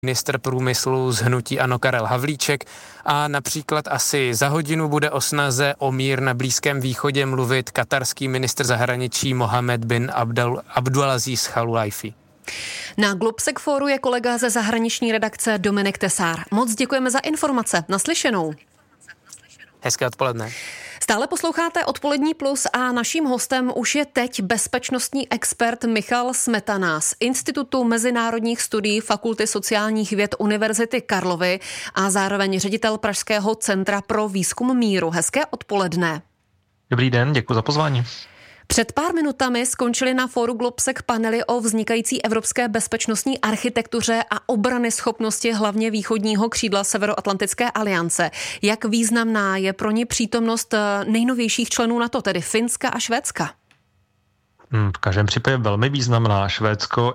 ministr průmyslu z hnutí ANO Karel Havlíček a například asi za hodinu bude o snaze o mír na Blízkém východě mluvit katarský ministr zahraničí Mohammed bin Abdulaziz Chalulajfi. Na Globsec fóru je kolega ze zahraniční redakce Dominik Tesár. Moc děkujeme za informace. Naslyšenou. Hezké odpoledne. Stále posloucháte Odpolední plus a naším hostem už je teď bezpečnostní expert Michal Smetana z Institutu mezinárodních studií Fakulty sociálních věd Univerzity Karlovy a zároveň ředitel Pražského centra pro výzkum míru. Hezké odpoledne. Dobrý den, děkuji za pozvání. Před pár minutami skončily na fóru Globsec panely o vznikající evropské bezpečnostní architektuře a obrany schopnosti hlavně východního křídla Severoatlantické aliance. Jak významná je pro ně přítomnost nejnovějších členů NATO, tedy Finska a Švédska? V každém případě velmi významná. Švédsko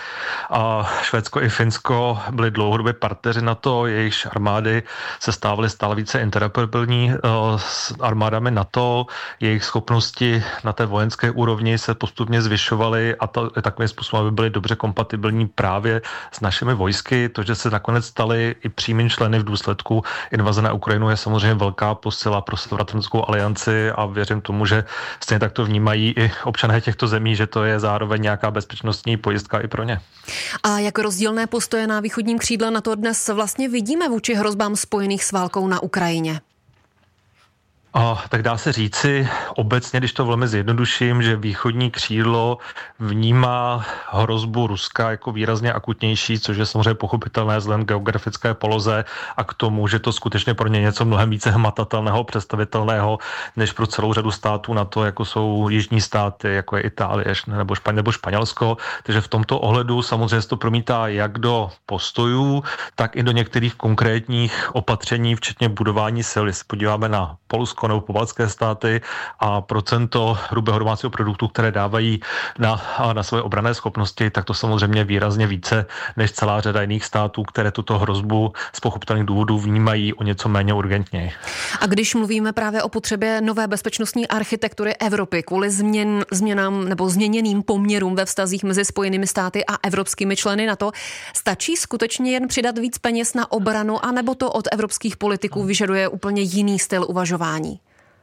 i Finsko byly dlouhodobě partneři NATO, jejichž armády se stávaly stále více interoperabilní s armádami NATO, jejich schopnosti na té vojenské úrovni se postupně zvyšovaly a takovým způsobem, aby byly dobře kompatibilní právě s našimi vojsky. To, že se nakonec stali i přímými členy v důsledku invaze na Ukrajinu, je samozřejmě velká posila pro Severoatlantickou alianci a věřím tomu, že stejně tak to vnímají i občané těchto zemí, že to je zároveň nějaká bezpečnostní pojistka i pro ně. A jak rozdílné postoje na východním křídle NATO dnes vlastně vidíme vůči hrozbám spojených s válkou na Ukrajině? Tak dá se říci obecně, když to velmi zjednoduším, že východní křídlo vnímá hrozbu Ruska jako výrazně akutnější, což je samozřejmě pochopitelné vzhledem geografické poloze a k tomu, že to skutečně pro ně něco mnohem více hmatatelného, představitelného, než pro celou řadu států NATO, jako jsou jižní státy, jako je Itálie nebo Španělsko. Takže v tomto ohledu samozřejmě se to promítá jak do postojů, tak i do některých konkrétních opatření, včetně budování sil. Když se podíváme na Polsko nebo pobaltské státy a procento hrubého domácího produktu, které dávají na své obranné schopnosti, tak to samozřejmě výrazně více než celá řada jiných států, které tuto hrozbu z pochopitelných důvodů vnímají o něco méně urgentněji. A když mluvíme právě o potřebě nové bezpečnostní architektury Evropy kvůli změnám nebo změněným poměrům ve vztazích mezi Spojenými státy a evropskými členy NATO, stačí skutečně jen přidat víc peněz na obranu, anebo to od evropských politiků vyžaduje úplně jiný styl uvažování?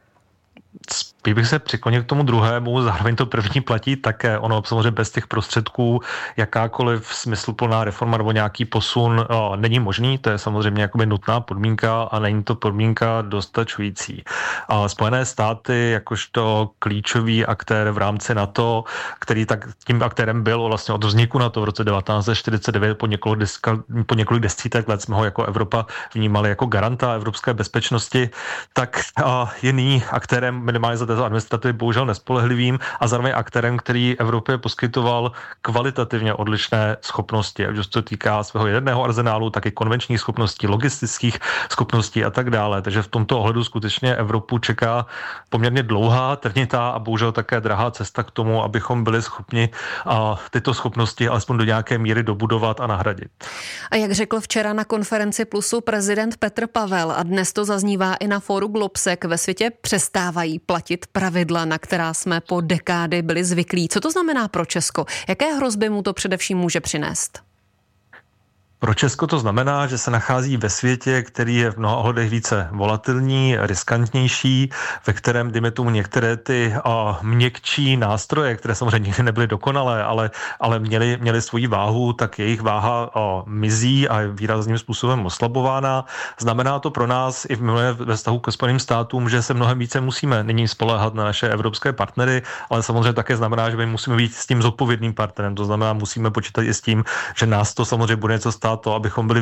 Spíš bych se přiklonil k tomu druhému, zároveň to první platí také. Ono samozřejmě bez těch prostředků jakákoliv smysluplná reforma nebo nějaký posun není možný, to je samozřejmě jakoby nutná podmínka a není to podmínka dostačující. Spojené státy, jakožto klíčový aktér v rámci NATO, který tím aktérem byl vlastně od vzniku NATO v roce 1949 po několik desítek let jsme ho jako Evropa vnímali jako garanta evropské bezpečnosti, tak je nyní aktérem minimálně za této administrativy bohužel nespolehlivým a zároveň aktérem, který Evropě poskytoval kvalitativně odlišné schopnosti, ať už to týká svého jaderného arzenálu, tak i konvenčních schopností, logistických schopností a tak dále. Takže v tomto ohledu skutečně Evropu čeká poměrně dlouhá, trnitá a bohužel také drahá cesta k tomu, abychom byli schopni tyto schopnosti alespoň do nějaké míry dobudovat a nahradit. A jak řekl včera na konferenci Plusu prezident Petr Pavel a dnes to zaznívá i na fóru Globsec, ve světě přestávají platit pravidla, na která jsme po dekády byli zvyklí. Co to znamená pro Česko? Jaké hrozby mu to především může přinést? Pro Česko to znamená, že se nachází ve světě, který je v mnoha ohledech více volatilní, riskantnější, ve kterém, dejme tomu, některé ty měkčí nástroje, které samozřejmě nikdy nebyly dokonalé, ale měly svoji váhu, tak jejich váha mizí a je výrazným způsobem oslabována. Znamená to pro nás i ve vztahu ke Spojeným státům, že se mnohem více musíme nyní spoléhat na naše evropské partnery, ale samozřejmě také znamená, že my musíme být s tím zodpovědným partnerem. To znamená, musíme počítat i s tím, že nás to samozřejmě bude něco stát to, abychom byli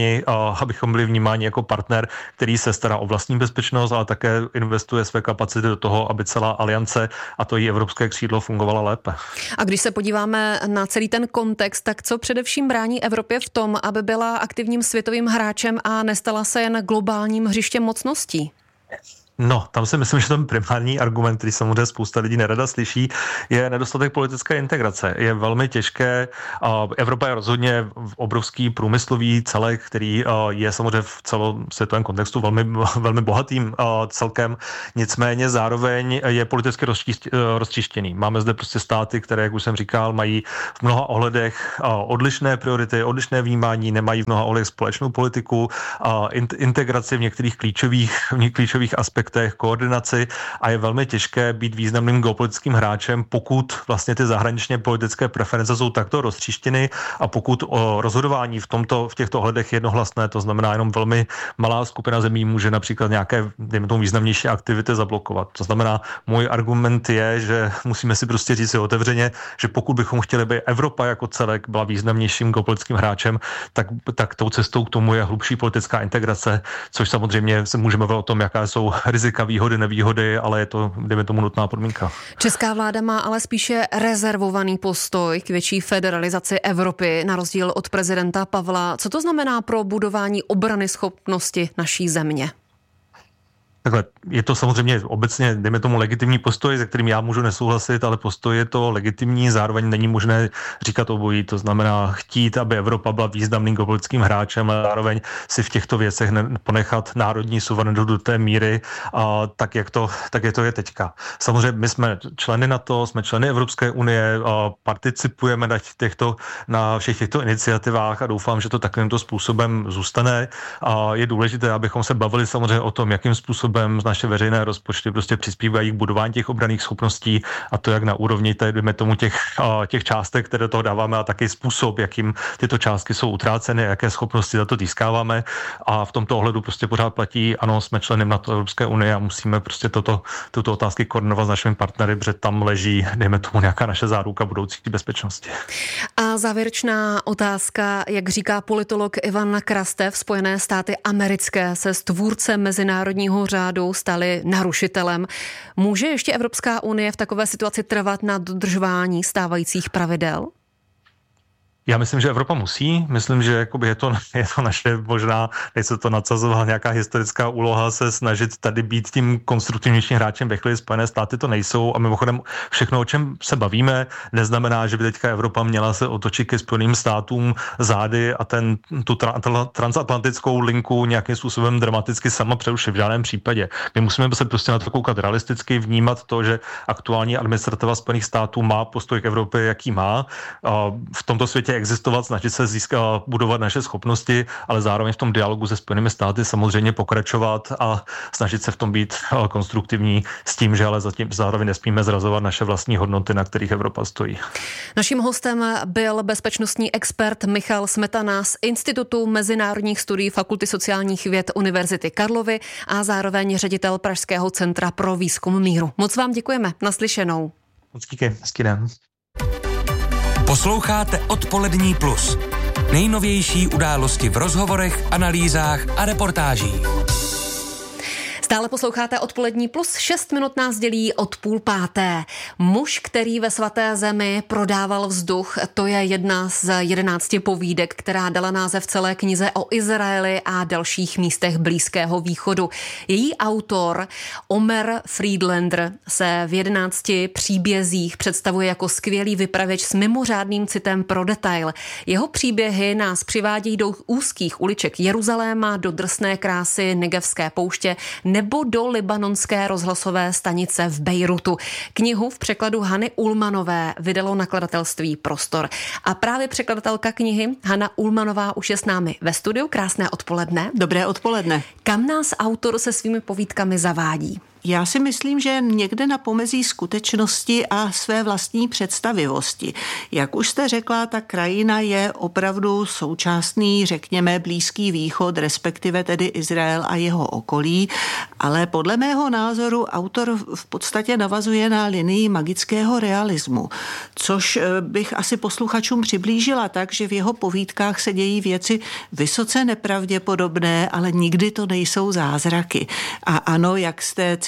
vnímáni jako partner, který se stará o vlastní bezpečnost, ale také investuje své kapacity do toho, aby celá aliance a to její evropské křídlo fungovala lépe. A když se podíváme na celý ten kontext, tak co především brání Evropě v tom, aby byla aktivním světovým hráčem a nestala se jen globálním hřištěm mocností? No, tam si myslím, že ten primární argument, který samozřejmě spousta lidí nerada slyší, je nedostatek politické integrace. Je velmi těžké, Evropa je rozhodně obrovský průmyslový celek, který je samozřejmě v celosvětovém kontextu velmi, velmi bohatým celkem, nicméně zároveň je politicky roztříštěný. Máme zde prostě státy, které, jak už jsem říkal, mají v mnoha ohledech odlišné priority, odlišné vnímání, nemají v mnoha ohledech společnou politiku, integraci v některých klíčových aspektech, koordinaci a je velmi těžké být významným geopolitickým hráčem, pokud vlastně ty zahraničně politické preference jsou takto roztříštěny a pokud rozhodování v těchto ohledech jednohlasné, to znamená jenom velmi malá skupina zemí může například nějaké, dejme tomu, významnější aktivity zablokovat. To znamená, můj argument je, že musíme si prostě říct si otevřeně, že pokud bychom chtěli, aby Evropa jako celek byla významnějším geopolitickým hráčem, tak tou cestou k tomu je hlubší politická integrace, což samozřejmě se můžeme mluvit o tom, jaká jsou rizika, výhody, nevýhody, ale je to, dejme tomu, nutná podmínka. Česká vláda má ale spíše rezervovaný postoj k větší federalizaci Evropy, na rozdíl od prezidenta Pavla. Co to znamená pro budování obranyschopnosti naší země? Takhle, je to samozřejmě obecně, dejme tomu, legitimní postoj, se kterým já můžu nesouhlasit, ale postoj je to legitimní, zároveň není možné říkat obojí, to znamená chtít, aby Evropa byla významným geopolitickým hráčem a zároveň si v těchto věcech ponechat národní suverenitu do té míry, tak jak to je teďka. Samozřejmě my jsme členy NATO, jsme členy Evropské unie, participujeme na všech těchto iniciativách a doufám, že to takovýmto způsobem zůstane. Je důležité, abychom se bavili samozřejmě o tom, jakým způsobem z naše veřejné rozpočty prostě přispívají k budování těch obranných schopností a to jak na úrovni těch částek, které toho dáváme a taky způsob, jakým tyto částky jsou utráceny, jaké schopnosti za to získáváme a v tomto ohledu prostě pořád platí, ano, jsme členem NATO Evropské unie a musíme prostě tuto otázky koordinovat s našimi partnery, protože tam leží, dejme tomu, nějaká naše záruka budoucí bezpečnosti. A závěrečná otázka, jak říká politolog Ivan Krastev, Spojené státy americké se z tvůrce mezinárodního řádu stali narušitelem. Může ještě Evropská unie v takové situaci trvat na dodržování stávajících pravidel? Já myslím, že Evropa musí. Myslím, že jakoby je to naše, možná, nechci to nadsazovat, nějaká historická úloha se snažit tady být tím konstruktivnějším hráčem ve chvíli. Spojené státy to nejsou a mimochodem všechno, o čem se bavíme, neznamená, že by teďka Evropa měla se otočit ke Spojeným státům zády a tu transatlantickou linku nějakým způsobem dramaticky sama přerušit. V žádném případě. My musíme se prostě na to koukat realisticky, vnímat to, že aktuální administrativa Spojených států má postoj k Evropě, jaký má. V tomto světě existovat, snažit se budovat naše schopnosti, ale zároveň v tom dialogu se Spojenými státy samozřejmě pokračovat a snažit se v tom být konstruktivní s tím, že ale zároveň nesmíme zrazovat naše vlastní hodnoty, na kterých Evropa stojí. Naším hostem byl bezpečnostní expert Michal Smetana z Institutu mezinárodních studií Fakulty sociálních věd Univerzity Karlovy a zároveň ředitel Pražského centra pro výzkum míru. Moc vám děkujeme. Naslyšenou. Moc díky. Hezký den. Posloucháte Odpolední plus. Nejnovější události v rozhovorech, analýzách a reportážích. Stále posloucháte Odpolední plus, 6 minut nás dělí od 4:30. Muž, který ve Svaté zemi prodával vzduch, to je jedna z 11 povídek, která dala název celé knize o Izraeli a dalších místech Blízkého východu. Její autor Omer Friedlander se v 11 příbězích představuje jako skvělý vypravěč s mimořádným citem pro detail. Jeho příběhy nás přivádějí do úzkých uliček Jeruzaléma, do drsné krásy Negevské pouště nebo do libanonské rozhlasové stanice v Bejrutu. Knihu v překladu Hany Ulmanové vydalo nakladatelství Prostor. A právě překladatelka knihy Hana Ulmanová už je s námi ve studiu. Krásné odpoledne. Dobré odpoledne. Kam nás autor se svými povídkami zavádí? Já si myslím, že někde na pomezí skutečnosti a své vlastní představivosti. Jak už jste řekla, ta krajina je opravdu současný, řekněme, Blízký východ, respektive tedy Izrael a jeho okolí, ale podle mého názoru autor v podstatě navazuje na linii magického realismu, což bych asi posluchačům přiblížila tak, že v jeho povídkách se dějí věci vysoce nepravděpodobné, ale nikdy to nejsou zázraky. A ano, jak jste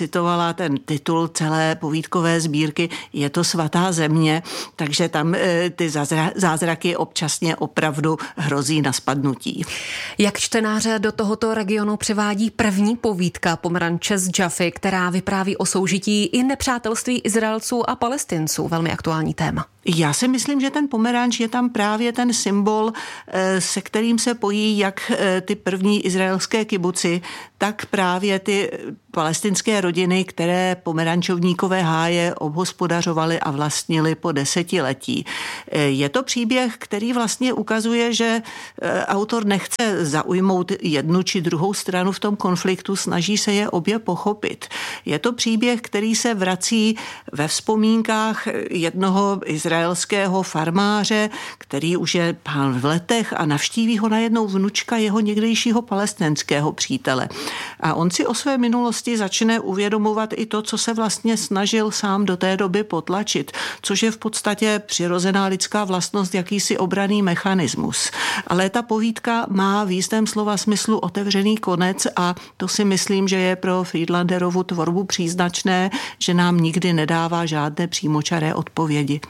citovala ten titul celé povídkové sbírky Je to svatá země, takže tam ty zázraky občasně opravdu hrozí na spadnutí. Jak čtenáře do tohoto regionu přivádí první povídka Pomeranče z Jaffy, která vypráví o soužití i nepřátelství Izraelců a Palestinců. Velmi aktuální téma. Já si myslím, že ten pomeranč je tam právě ten symbol, se kterým se pojí jak ty první izraelské kibuci, tak právě ty palestinské rodiny, které pomerančovníkové háje obhospodařovaly a vlastnili po desetiletí. Je to příběh, který vlastně ukazuje, že autor nechce zaujmout jednu či druhou stranu v tom konfliktu, snaží se je obě pochopit. Je to příběh, který se vrací ve vzpomínkách jednoho izraelského farmáře, který už je pán v letech a navštíví ho najednou vnučka jeho někdejšího palestinského přítele. A on si o své minulosti začne uvědomovat i to, co se vlastně snažil sám do té doby potlačit, což je v podstatě přirozená lidská vlastnost, jakýsi obranný mechanismus. Ale ta povídka má v jistém slova smyslu otevřený konec a to si myslím, že je pro Friedlanderovu tvorbu příznačné, že nám nikdy nedává žádné přímočaré odpovědi.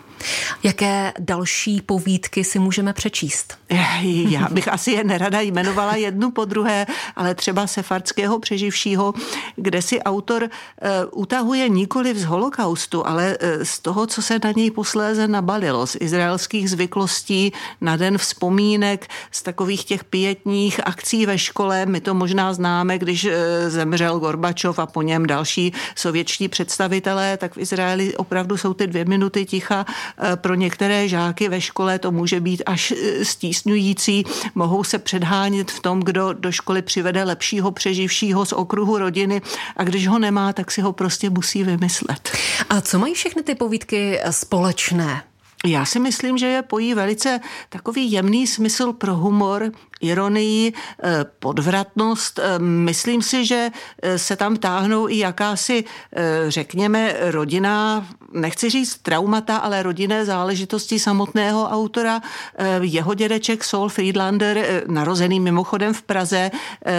Jaké další povídky si můžeme přečíst? Já bych asi je nerada jmenovala jednu po druhé, ale třeba Sefardského přeživšího, kde si autor utahuje nikoli z holokaustu, ale z toho, co se na něj posléze nabalilo, z izraelských zvyklostí na den vzpomínek, z takových těch pietních akcí ve škole. My to možná známe, když zemřel Gorbačov a po něm další sovětští představitelé, tak v Izraeli opravdu jsou ty 2 minuty ticha. Pro některé žáky ve škole to může být až stísňující. Mohou se předhánět v tom, kdo do školy přivede lepšího přeživšího z okruhu rodiny a když ho nemá, tak si ho prostě musí vymyslet. A co mají všechny ty povídky společné? Já si myslím, že je pojí velice takový jemný smysl pro humor, ironii, podvratnost. Myslím si, že se tam táhnou i jakási, řekněme, rodinná, nechci říct traumata, ale rodinné záležitosti samotného autora. Jeho dědeček Saul Friedlander, narozený mimochodem v Praze,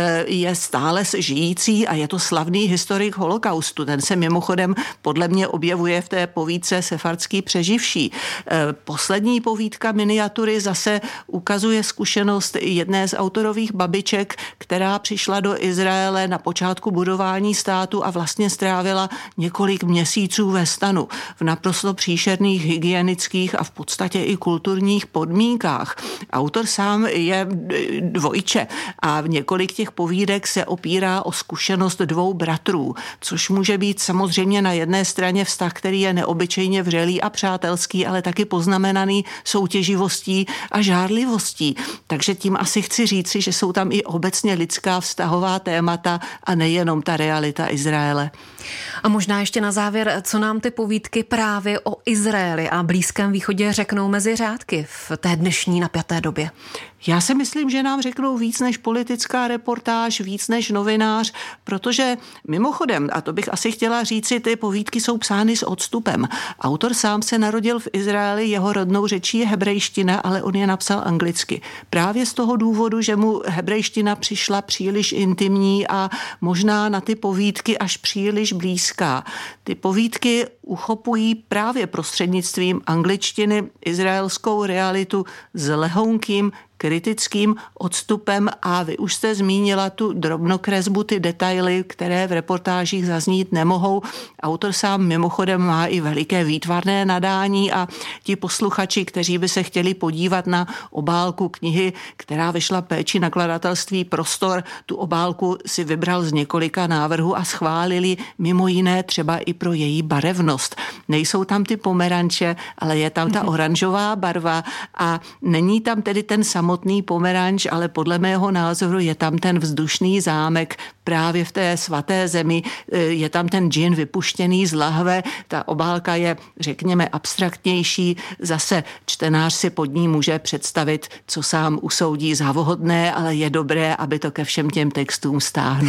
je stále žijící a je to slavný historik holokaustu. Ten se mimochodem podle mě objevuje v té povídce Sefardský přeživší. Poslední povídka Miniatury zase ukazuje zkušenost jedné z autorových babiček, která přišla do Izraele na počátku budování státu a vlastně strávila několik měsíců ve stanu v naprosto příšerných hygienických a v podstatě i kulturních podmínkách. Autor sám je dvojče a v několik těch povídek se opírá o zkušenost 2 bratrů, což může být samozřejmě na jedné straně vztah, který je neobyčejně vřelý a přátelský, ale taky poznamenaný soutěživostí a žárlivostí. Takže tím asi chci říci, že jsou tam i obecně lidská vztahová témata a nejenom ta realita Izraele. A možná ještě na závěr, co nám ty povídky právě o Izraeli a Blízkém východě řeknou mezi řádky v té dnešní napjaté době? Já si myslím, že nám řeknou víc než politická reportáž, víc než novinář, protože mimochodem, a to bych asi chtěla říci, ty povídky jsou psány s odstupem. Autor sám se narodil v Izraeli, jeho rodnou řečí je hebrejština, ale on je napsal anglicky. Právě z toho důvodu, že mu hebrejština přišla příliš intimní a možná na ty povídky až příliš blízká. Ty povídky uchopují právě prostřednictvím angličtiny izraelskou realitu s lehounkým kritickým odstupem a vy už jste zmínila tu drobnokresbu, ty detaily, které v reportážích zaznít nemohou. Autor sám mimochodem má i veliké výtvarné nadání a ti posluchači, kteří by se chtěli podívat na obálku knihy, která vyšla péči nakladatelství Prostor, tu obálku si vybral z několika návrhů a schválili mimo jiné třeba i pro její barevnost. Nejsou tam ty pomeranče, ale je tam ta oranžová barva a není tam tedy ten samotný pomeranč, ale podle mého názoru je tam ten vzdušný zámek právě v té svaté zemi, je tam ten džin vypuštěný z lahve, ta obálka je, řekněme, abstraktnější, zase čtenář si pod ní může představit, co sám usoudí za vhodné, ale je dobré, aby to ke všem těm textům stáhnul.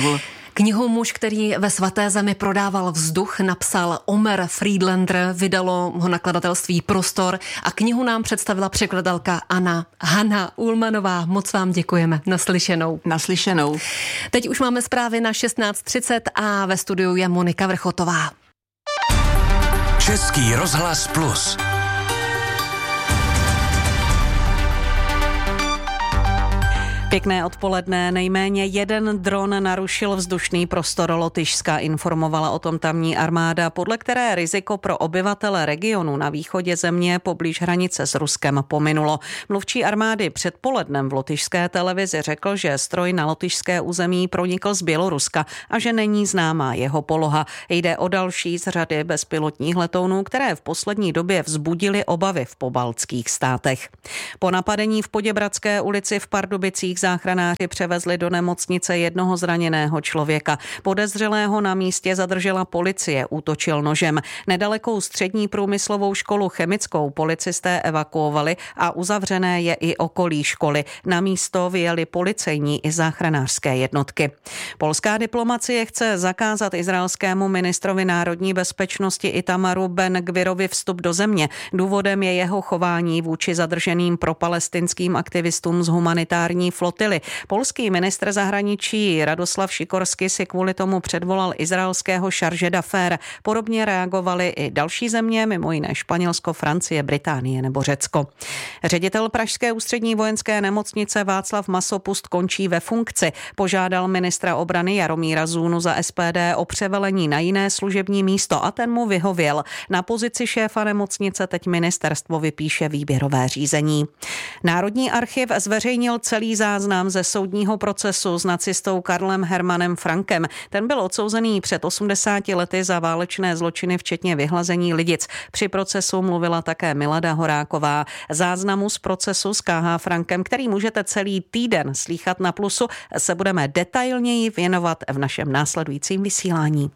Knihu Muž, který ve svaté zemi prodával vzduch, napsal Omer Friedlander, vydalo ho nakladatelství Prostor a knihu nám představila překladatelka Hana Ullmanová. Moc vám děkujeme. Naslyšenou. Naslyšenou. Teď už máme zprávy na 16:30 a ve studiu je Monika Vrchotová. Český rozhlas Plus. Pěkné odpoledne. Nejméně jeden dron narušil vzdušný prostor Lotyšska, informovala o tom tamní armáda, podle které riziko pro obyvatele regionu na východě země poblíž hranice s Ruskem pominulo. Mluvčí armády předpolednem v lotyšské televizi řekl, že stroj na lotyšské území pronikl z Běloruska a že není známá jeho poloha. Jde o další z řady bezpilotních letounů, které v poslední době vzbudily obavy v pobaltských státech. Po napadení v Poděbradské ulici v Pardubicích záchranáři převezli do nemocnice jednoho zraněného člověka. Podezřelého na místě zadržela policie, útočil nožem. Nedalekou střední průmyslovou školu chemickou policisté evakuovali a uzavřené je i okolí školy. Na místo vyjeli policejní i záchranářské jednotky. Polská diplomacie chce zakázat izraelskému ministrovi národní bezpečnosti Itamaru Ben-Gvirovi vstup do země. Důvodem je jeho chování vůči zadrženým propalestinským aktivistům z humanitární flotily. Polský ministr zahraničí Radoslav Sikorsky si kvůli tomu předvolal izraelského šarže d'affaires. Podobně reagovaly i další země, mimo jiné Španělsko, Francie, Británie nebo Řecko. Ředitel pražské ústřední vojenské nemocnice Václav Masopust končí ve funkci. Požádal ministra obrany Jaromíra Zůnu za SPD o převelení na jiné služební místo a ten mu vyhověl. Na pozici šéfa nemocnice teď ministerstvo vypíše výběrové řízení. Národní archiv zveřejnil celý záznam ze soudního procesu s nacistou Karlem Hermannem Frankem. Ten byl odsouzený před 80 lety za válečné zločiny, včetně vyhlazení lidic. Při procesu mluvila také Milada Horáková. Záznamu z procesu s K.H. Frankem, který můžete celý týden slýchat na Plusu, se budeme detailněji věnovat v našem následujícím vysílání.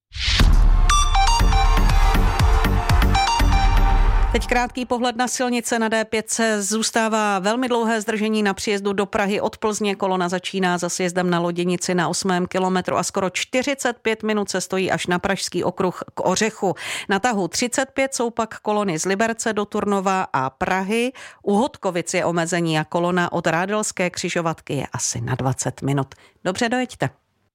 Teď krátký pohled na silnice. Na D5 zůstává velmi dlouhé zdržení na příjezdu do Prahy od Plzně. Kolona začíná za sjezdem na Loděnici na 8. kilometru a skoro 45 minut se stojí až na Pražský okruh k Ořechu. Na tahu 35 jsou pak kolony z Liberce do Turnova a Prahy. U Hodkovic je omezení a kolona od Rádelské křižovatky je asi na 20 minut. Dobře, dojeďte.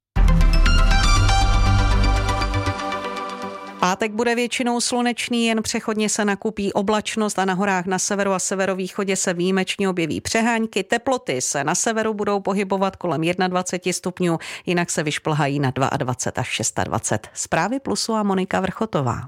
Pátek bude většinou slunečný, jen přechodně se nakupí oblačnost a na horách na severu a severovýchodě se výjimečně objeví přehánky. Teploty se na severu budou pohybovat kolem 21 stupňů, jinak se vyšplhají na 22 až 26. Zprávy Plusu a Monika Vrchotová.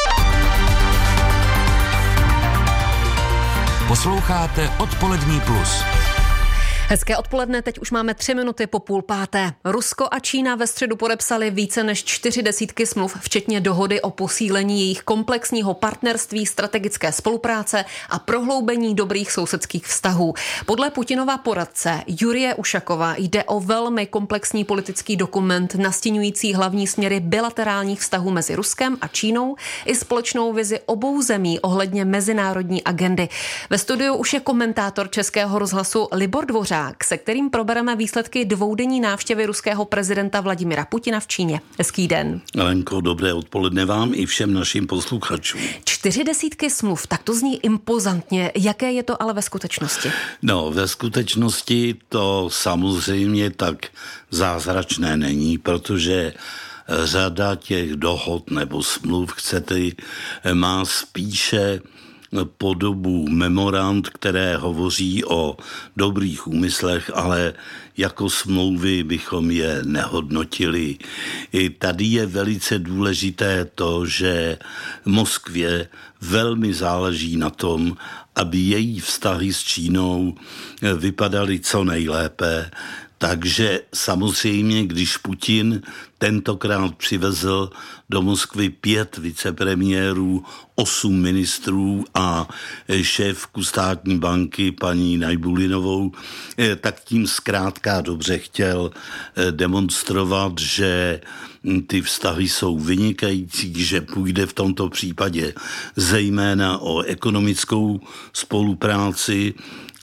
Posloucháte Odpolední Plus. Hezké odpoledne, teď už máme 3 minuty po 4:30. Rusko a Čína ve středu podepsali více než 40 smluv, včetně dohody o posílení jejich komplexního partnerství, strategické spolupráce a prohloubení dobrých sousedských vztahů. Podle Putinova poradce Jurije Ušakova jde o velmi komplexní politický dokument nastínující hlavní směry bilaterálních vztahů mezi Ruskem a Čínou i společnou vizi obou zemí ohledně mezinárodní agendy. Ve studiu už je komentátor Českého rozhlasu Libor Dvořák, se kterým probereme výsledky dvoudenní návštěvy ruského prezidenta Vladimira Putina v Číně. Hezký den. Lenko, dobré odpoledne vám i všem našim posluchačům. 40 smluv, tak to zní impozantně. Jaké je to ale ve skutečnosti? No, ve skutečnosti to samozřejmě tak zázračné není, protože řada těch dohod nebo smluv, chcete, má spíše podobu memorand, které hovoří o dobrých úmyslech, ale jako smlouvy bychom je nehodnotili. I tady je velice důležité to, že Moskvě velmi záleží na tom, aby její vztahy s Čínou vypadaly co nejlépe. Takže samozřejmě, když Putin tentokrát přivezl do Moskvy 5 vicepremiérů, 8 ministrů a šéfku státní banky paní Najbulinovou, tak tím zkrátka dobře chtěl demonstrovat, že ty vztahy jsou vynikající, že půjde v tomto případě zejména o ekonomickou spolupráci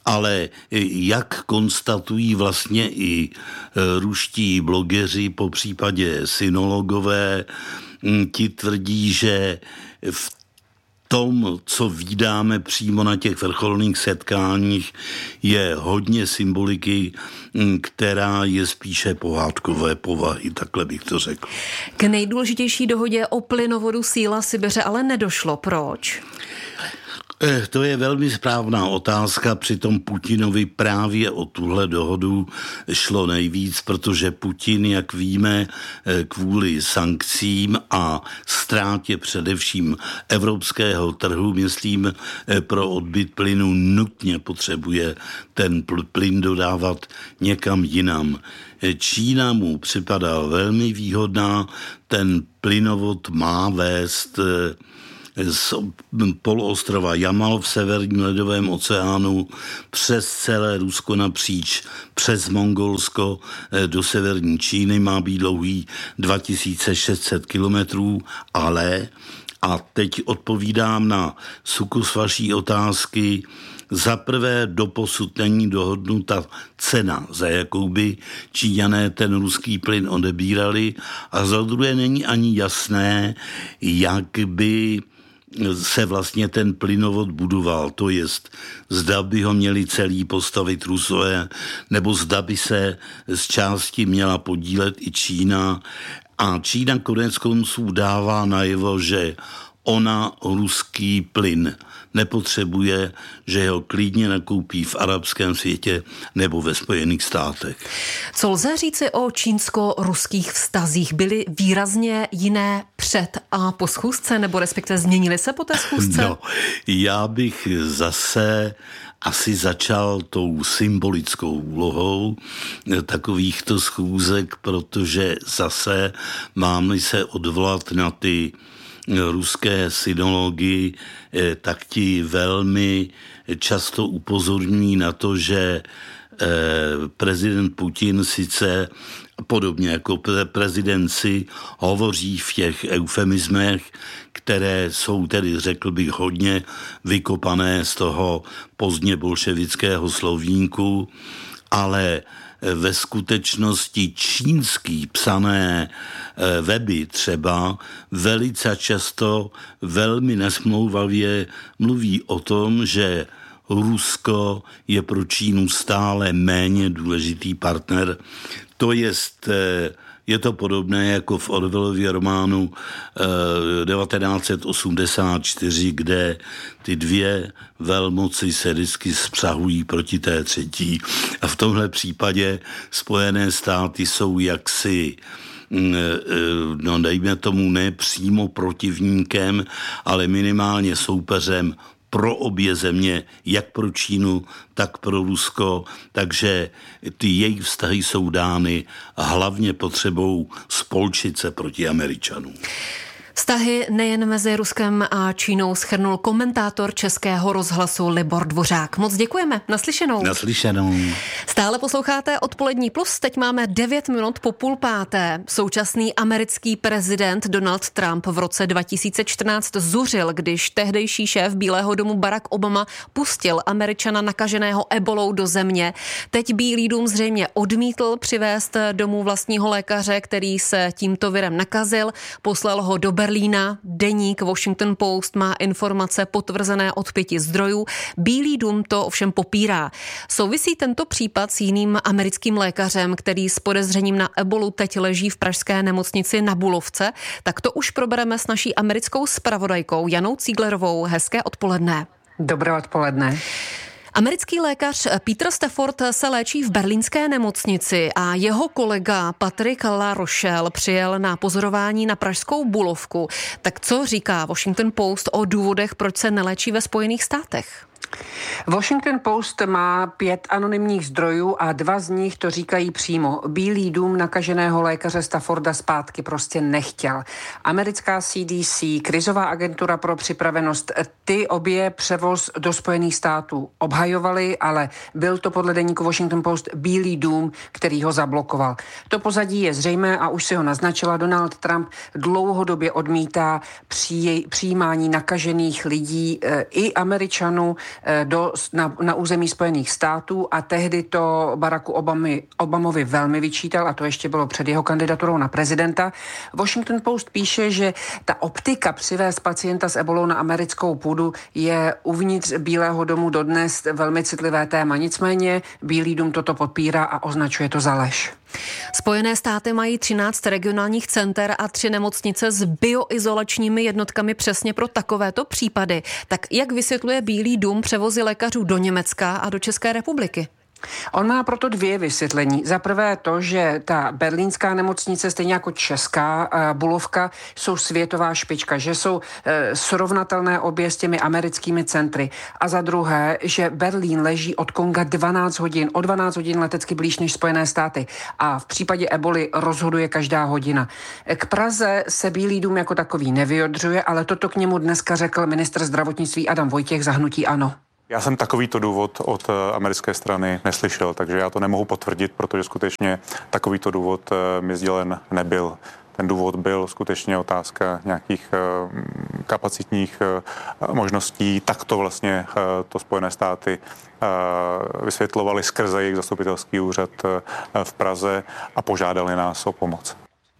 Ale jak konstatují vlastně i ruští blogeři, po případě synologové, ti tvrdí, že v tom, co vídáme přímo na těch vrcholných setkáních, je hodně symboliky, která je spíše pohádkové povahy, takhle bych to řekl. K nejdůležitější dohodě o plynovodu Síla Sibiře ale nedošlo. Proč? To je velmi správná otázka, přitom Putinovi právě o tuhle dohodu šlo nejvíc, protože Putin, jak víme, kvůli sankcím a ztrátě především evropského trhu, myslím, pro odbyt plynu nutně potřebuje ten plyn dodávat někam jinam. Čína mu připadá velmi výhodná, ten plynovod má vést z poloostrova Jamal v severním ledovém oceánu přes celé Rusko napříč, přes Mongolsko do severní Číny, má být dlouhý 2600 kilometrů, ale, a teď odpovídám na sukus vaší otázky, za prvé doposud není dohodnuta cena, za jakou by Číňané ten ruský plyn odebírali, a za druhé není ani jasné, jak by se vlastně ten plynovod budoval, to jest, zda by ho měli celý postavit Rusové, nebo zda by se z části měla podílet i Čína. A Čína konec konců dává najevo, že ona ruský plyn nepotřebuje, že ho klidně nakoupí v arabském světě nebo ve Spojených státech. Co lze říci o čínsko-ruských vztazích? Byly výrazně jiné před a po schůzce, nebo respektive změnily se po té schůzce? No, já bych zase asi začal tou symbolickou úlohou takovýchto schůzek, protože zase mám-li se odvolat na ty ruské synology, tak ti velmi často upozorní na to, že prezident Putin sice podobně jako prezident si hovoří v těch eufemismech, které jsou tedy, řekl bych, hodně vykopané z toho pozdně bolševického slovníku, ale ve skutečnosti čínský psané weby třeba velice často velmi nesmlouvavě mluví o tom, že Rusko je pro Čínu stále méně důležitý partner. To je to podobné jako v Orwellově románu 1984, kde ty dvě velmoci se vždycky spřahují proti té třetí. A v tomhle případě Spojené státy jsou jaksi, no dejme tomu, ne přímo protivníkem, ale minimálně soupeřem pro obě země, jak pro Čínu, tak pro Rusko, takže ty jejich vztahy jsou dány hlavně potřebou spolčit se proti Američanům. Vztahy nejen mezi Ruskem a Čínou shrnul komentátor Českého rozhlasu Libor Dvořák. Moc děkujeme. Naslyšenou. Naslyšenou. Stále posloucháte Odpolední plus. Teď máme 9 minut po 4:30. Současný americký prezident Donald Trump v roce 2014 zuřil, když tehdejší šéf Bílého domu Barack Obama pustil Američana nakaženého ebolou do země. Teď Bílý dům zřejmě odmítl přivést domů vlastního lékaře, který se tímto virem nakazil. Poslal ho do Berlína. Deník Washington Post má informace potvrzené od 5 zdrojů. Bílý dům to ovšem popírá. Souvisí tento případ s jiným americkým lékařem, který s podezřením na ebolu teď leží v pražské nemocnici na Bulovce? Tak to už probereme s naší americkou zpravodajkou Janou Cíglerovou. Hezké odpoledne. Dobré odpoledne. Americký lékař Peter Stafford se léčí v berlínské nemocnici a jeho kolega Patrick LaRochelle přijel na pozorování na pražskou Bulovku. Tak co říká Washington Post o důvodech, proč se neléčí ve Spojených státech? Washington Post má 5 anonymních zdrojů a 2 z nich to říkají přímo. Bílý dům nakaženého lékaře Stafforda zpátky prostě nechtěl. Americká CDC, krizová agentura pro připravenost, ty obě převoz do Spojených států obhajovali, ale byl to podle deníku Washington Post Bílý dům, který ho zablokoval. To pozadí je zřejmé a už si ho naznačila. Donald Trump dlouhodobě odmítá přijímání nakažených lidí i Američanů na území Spojených států a tehdy to Baracku Obamovi velmi vyčítal a to ještě bylo před jeho kandidaturou na prezidenta. Washington Post píše, že ta optika přivést pacienta s ebolou na americkou půdu je uvnitř Bílého domu dodnes velmi citlivé téma. Nicméně Bílý dům toto podpírá a označuje to za lež. Spojené státy mají 13 regionálních center a 3 nemocnice s bioizolačními jednotkami přesně pro takovéto případy. Tak jak vysvětluje Bílý dům převozy lékařů do Německa a do České republiky? On má proto 2 vysvětlení. Za prvé to, že ta berlínská nemocnice, stejně jako česká Bulovka, jsou světová špička, že jsou srovnatelné obě s těmi americkými centry. A za druhé, že Berlín leží od Konga 12 hodin, o 12 hodin letecky blíž než Spojené státy. A v případě eboli rozhoduje každá hodina. K Praze se Bílý dům jako takový nevyjadřuje, ale toto k němu dneska řekl ministr zdravotnictví Adam Vojtěch za hnutí ANO. Já jsem takovýto důvod od americké strany neslyšel, takže já to nemohu potvrdit, protože skutečně takovýto důvod mi sdělen nebyl. Ten důvod byl skutečně otázka nějakých kapacitních možností. Takto vlastně to Spojené státy vysvětlovali skrze jejich zastupitelský úřad v Praze a požádali nás o pomoc.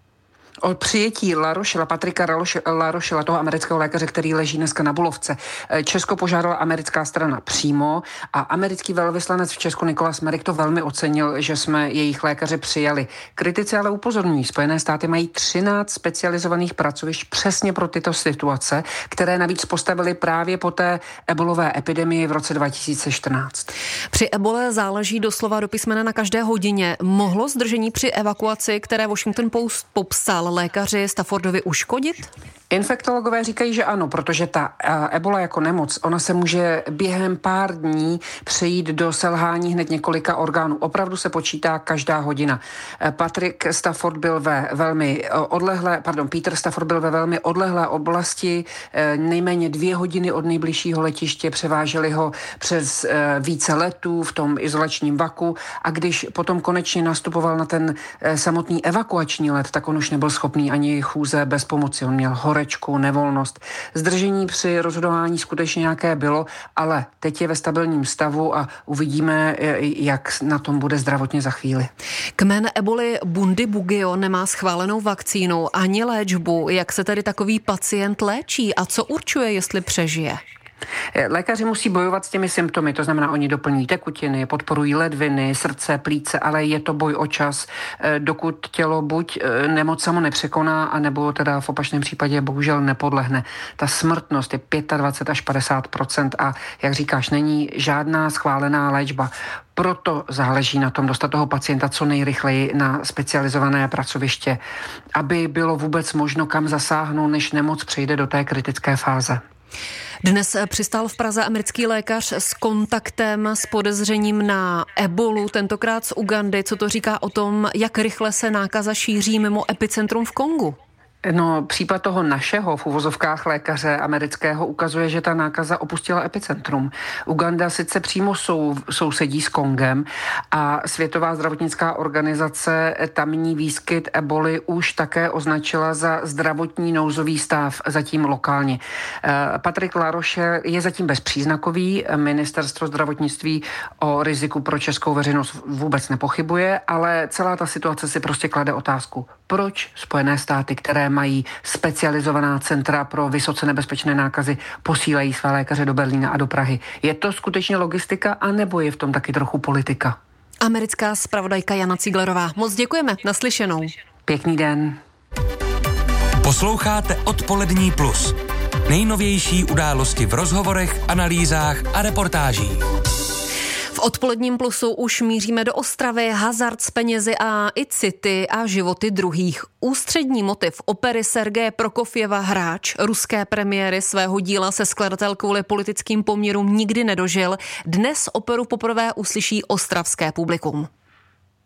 Od přijetí Patrika Larochela, toho amerického lékaře, který leží dneska na Bulovce, Česko požádala americká strana přímo a americký velvyslanec v Česku Nicholas Merrick to velmi ocenil, že jsme jejich lékaře přijali. Kritici ale upozorňují, Spojené státy mají 13 specializovaných pracovišť přesně pro tyto situace, které navíc postavili právě po té ebolové epidemii v roce 2014. Při ebole záleží doslova do písmene na každé hodině. Mohlo zdržení při evakuaci, které Washington Post popsal, lékaři Staffordovi uškodit? Infektologové říkají, že ano, protože ta ebola jako nemoc, ona se může během pár dní přejít do selhání hned několika orgánů. Opravdu se počítá každá hodina. Peter Stafford byl ve velmi odlehlé oblasti, nejméně 2 hodiny od nejbližšího letiště, převáželi ho přes více letů v tom izolačním vaku a když potom konečně nastupoval na ten samotný evakuační let, tak on už nebyl schopný ani chůze bez pomoci. On měl horečku, nevolnost. Zdržení při rozhodování skutečně nějaké bylo, ale teď je ve stabilním stavu a uvidíme, jak na tom bude zdravotně za chvíli. Kmen eboli Bundibugyo nemá schválenou vakcínu ani léčbu. Jak se tedy takový pacient léčí a co určuje, jestli přežije? Lékaři musí bojovat s těmi symptomy, to znamená, oni doplňují tekutiny, podporují ledviny, srdce, plíce, ale je to boj o čas, dokud tělo buď nemoc samo nepřekoná, anebo teda v opačném případě bohužel nepodlehne. Ta smrtnost je 25 až 50% a jak říkáš, není žádná schválená léčba. Proto záleží na tom dostat toho pacienta co nejrychleji na specializované pracoviště, aby bylo vůbec možno kam zasáhnout, než nemoc přejde do té kritické fáze. Dnes přistál v Praze americký lékař s kontaktem s podezřením na ebolu, tentokrát z Ugandy. Co to říká o tom, jak rychle se nákaza šíří mimo epicentrum v Kongu? No, případ toho našeho v uvozovkách lékaře amerického ukazuje, že ta nákaza opustila epicentrum. Uganda sice přímo sousedí s Kongem a Světová zdravotnická organizace tamní výskyt eboli už také označila za zdravotní nouzový stav, zatím lokálně. Patrick Laroche je zatím bezpříznakový, ministerstvo zdravotnictví o riziku pro českou veřejnost vůbec nepochybuje, ale celá ta situace si prostě klade otázku, proč Spojené státy, které mají specializovaná centra pro vysoce nebezpečné nákazy, posílají své lékaře do Berlína a do Prahy. Je to skutečně logistika, anebo je v tom taky trochu politika? Americká zpravodajka Jana Cíglerová. Moc děkujeme, naslyšenou. Pěkný den. Posloucháte Odpolední plus. Nejnovější události v rozhovorech, analýzách a reportážích. V Odpoledním plusu už míříme do Ostravy, hazard s penězi a i city a životy druhých. Ústřední motiv opery Sergeje Prokofjeva Hráč, ruské premiéry svého díla se skladatel kvůli politickým poměrům nikdy nedožil. Dnes operu poprvé uslyší ostravské publikum.